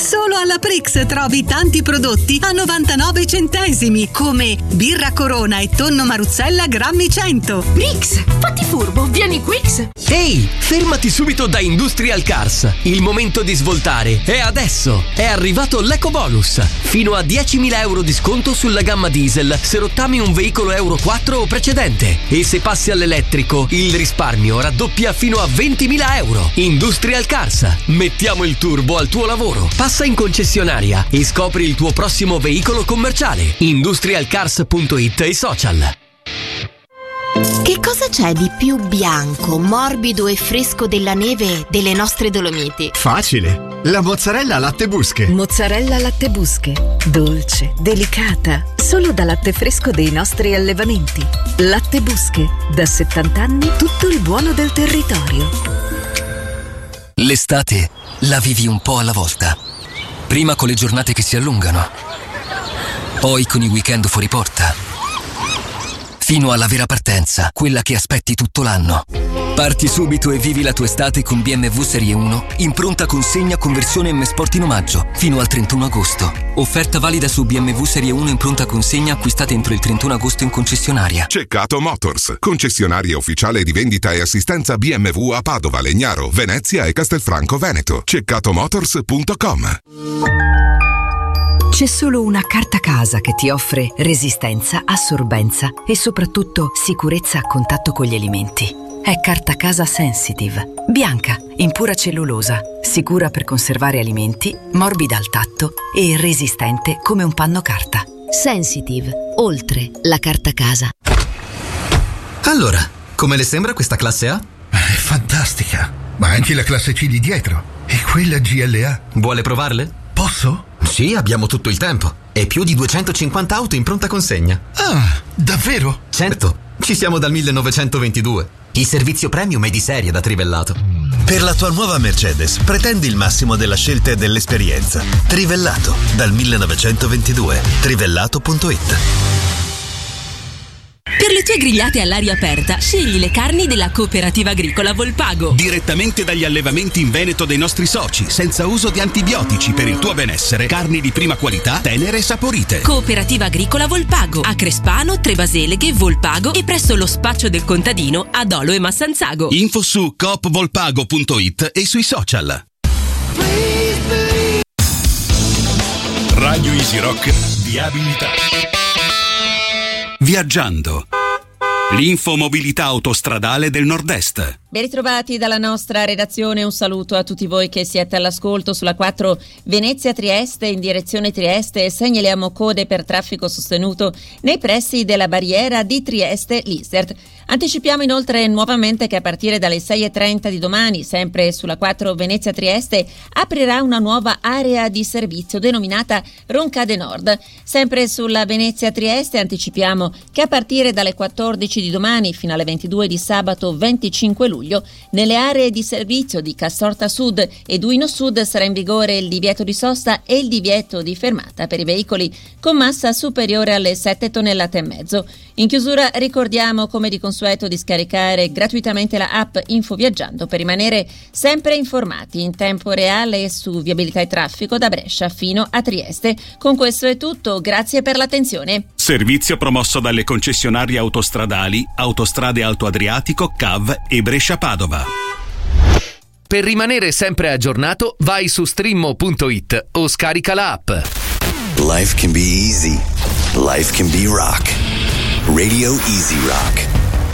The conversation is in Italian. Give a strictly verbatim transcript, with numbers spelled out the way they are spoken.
Solo alla Prix trovi tanti prodotti a novantanove centesimi, come birra Corona e tonno Maruzzella grammi cento. Prix, fatti furbo, vieni Quix. Ehi, fermati subito da Industrial Cars. Il momento di svoltare è adesso. È arrivato l'Eco Bonus. Fino a diecimila euro di sconto sulla gamma diesel se rottami un veicolo Euro quattro o precedente. E se passi all'elettrico, il risparmio raddoppia fino a ventimila euro. Industrial Cars. Mettiamo il turbo al tuo lavoro. Passa in concessionaria e scopri il tuo prossimo veicolo commerciale. industrial cars punto it e social. Che cosa c'è di più bianco, morbido e fresco della neve delle nostre Dolomiti? Facile! La mozzarella latte busche. Mozzarella latte busche. Dolce, delicata, solo da latte fresco dei nostri allevamenti. Latte busche. Da settanta anni tutto il buono del territorio. L'estate la vivi un po' alla volta. Prima con le giornate che si allungano, poi con i weekend fuori porta, fino alla vera partenza, quella che aspetti tutto l'anno. Parti subito e vivi la tua estate con B M W Serie uno in pronta consegna con versione M Sport in omaggio fino al trentuno agosto. Offerta valida su B M W Serie uno in pronta consegna acquistate entro il trentuno agosto in concessionaria. Ceccato Motors, concessionaria ufficiale di vendita e assistenza B M W a Padova, Legnaro, Venezia e Castelfranco Veneto. ceccato motors punto com. C'è solo una carta casa che ti offre resistenza, assorbenza e soprattutto sicurezza a contatto con gli alimenti. È Carta Casa Sensitive. Bianca, in pura cellulosa, sicura per conservare alimenti, morbida al tatto e resistente come un panno carta. Sensitive, oltre la carta casa. Allora, come le sembra questa classe A? È fantastica, ma anche la classe C di dietro. E quella G L A. Vuole provarle? Posso? Sì, abbiamo tutto il tempo. E più di duecentocinquanta auto in pronta consegna. Ah, davvero? Certo, ci siamo dal millenovecentoventidue. Il servizio premium è di serie da Trivellato. Per la tua nuova Mercedes, pretendi il massimo della scelta e dell'esperienza. Trivellato, dal millenovecentoventidue. trivellato punto it. Per le tue grigliate all'aria aperta, scegli le carni della Cooperativa Agricola Volpago. Direttamente dagli allevamenti in Veneto dei nostri soci, senza uso di antibiotici, per il tuo benessere. Carni di prima qualità, tenere e saporite. Cooperativa Agricola Volpago, a Crespano, Trebaseleghe, Volpago e presso lo spaccio del contadino a Dolo e Massanzago. Info su coop volpago punto it e sui social. Radio Easy Rock, viabilità. Viaggiando. L'infomobilità autostradale del Nord-Est. Ben ritrovati dalla nostra redazione, un saluto a tutti voi che siete all'ascolto sulla quattro Venezia-Trieste in direzione Trieste. Segnaliamo code per traffico sostenuto nei pressi della barriera di Trieste-Listert. Anticipiamo inoltre nuovamente che a partire dalle sei e trenta di domani, sempre sulla quattro Venezia-Trieste, aprirà una nuova area di servizio denominata Roncade Nord. Sempre sulla Venezia-Trieste anticipiamo che a partire dalle quattordici di domani fino alle ventidue di sabato venticinque luglio, nelle aree di servizio di Cassorta Sud e Duino Sud sarà in vigore il divieto di sosta e il divieto di fermata per i veicoli con massa superiore alle sette tonnellate e mezzo. In chiusura ricordiamo come di consueto di scaricare gratuitamente la app InfoViaggiando per rimanere sempre informati in tempo reale su viabilità e traffico da Brescia fino a Trieste. Con questo è tutto, grazie per l'attenzione. Servizio promosso dalle concessionarie autostradali Autostrade Alto Adriatico, C A V e Brescia Padova. Per rimanere sempre aggiornato, vai su streammo punto it o scarica la app. Life can be easy. Life can be rock. Radio Easy Rock.